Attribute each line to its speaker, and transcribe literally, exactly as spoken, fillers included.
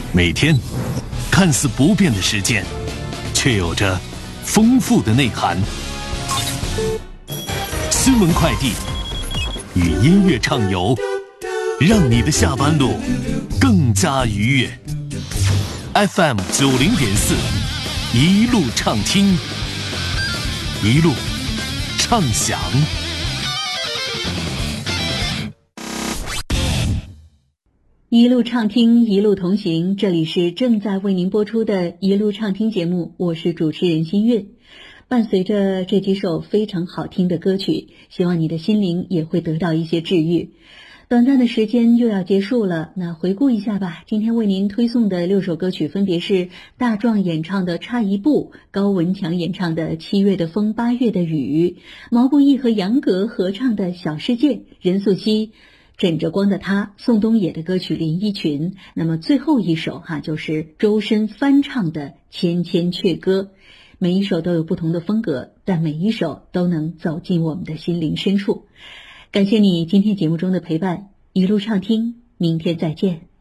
Speaker 1: 每天看似不变的时间，却有着丰富的内涵。新闻快递与音乐畅游，让你的下班路更加愉悦。F M 九零点四，一路畅听，一路畅享。
Speaker 2: 一路畅听，一路同行，这里是正在为您播出的一路畅听节目，我是主持人新月。伴随着这几首非常好听的歌曲，希望你的心灵也会得到一些治愈。短暂的时间又要结束了，那回顾一下吧。今天为您推送的六首歌曲分别是大壮演唱的《差一步》，高文强演唱的《七月的风八月的雨》，毛不易和杨格合唱的《小世界》，任素汐枕着光的他，宋冬野的歌曲《连衣裙》。那么最后一首哈，就是周深翻唱的《千千阙歌》。每一首都有不同的风格，但每一首都能走进我们的心灵深处。感谢你今天节目中的陪伴，一路畅听，明天再见。